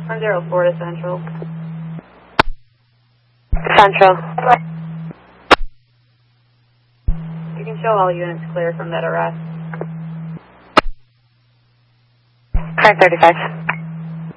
104 to Central. Central. You can show all units clear from that arrest. Car 35.